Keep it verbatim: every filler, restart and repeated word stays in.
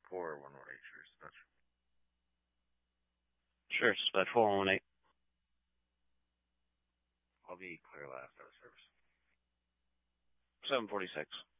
four one one eight, sure, dispatch. Sure, dispatch four one one eight. I'll be clear last out of service. seven forty-six.